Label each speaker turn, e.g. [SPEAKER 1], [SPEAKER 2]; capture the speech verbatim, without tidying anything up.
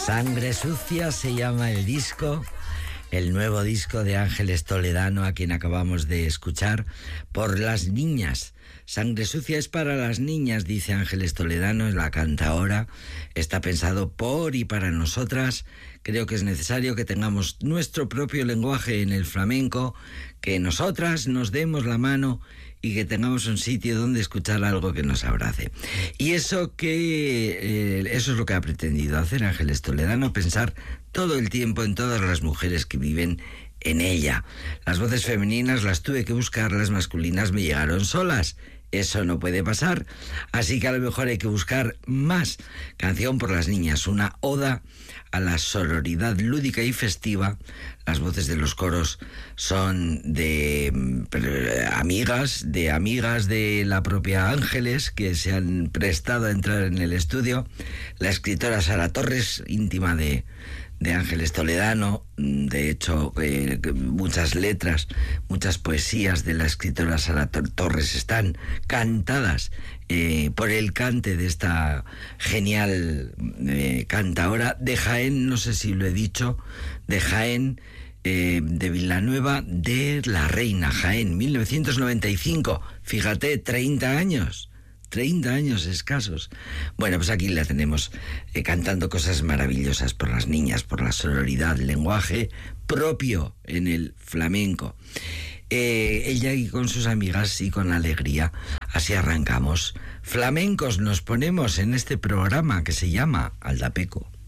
[SPEAKER 1] Sangre Sucia se llama el disco, el nuevo disco de Ángeles Toledano, a quien acabamos de escuchar, por las niñas. Sangre Sucia es para las niñas, dice Ángeles Toledano, la cantaora. Está pensado por y para nosotras. Creo que es necesario que tengamos nuestro propio lenguaje en el flamenco, que nosotras nos demos la mano y que tengamos un sitio donde escuchar algo que nos abrace. Y eso que eh, eso es lo que ha pretendido hacer Ángeles Toledano, pensar todo el tiempo en todas las mujeres que viven en ella. Las voces femeninas las tuve que buscar, las masculinas me llegaron solas. Eso no puede pasar, así que a lo mejor hay que buscar más. Canción por las niñas, una oda a la sororidad lúdica y festiva. Las voces de los coros son de eh, amigas, de amigas de la propia Ángeles, que se han prestado a entrar en el estudio. La escritora Sara Torres, íntima de... de Ángeles Toledano. De hecho, eh, muchas letras, muchas poesías de la escritora Sara Torres están cantadas eh, por el cante de esta genial eh, cantaora de Jaén, no sé si lo he dicho, de Jaén, eh, de Villanueva de la Reina, Jaén, mil novecientos noventa y cinco. Fíjate, treinta años. treinta años escasos. Bueno, pues aquí la tenemos eh, cantando cosas maravillosas por las niñas, por la sororidad, lenguaje propio en el flamenco. Eh, ella y con sus amigas y con alegría. Así arrancamos. Flamencos nos ponemos en este programa que se llama Aldapeco.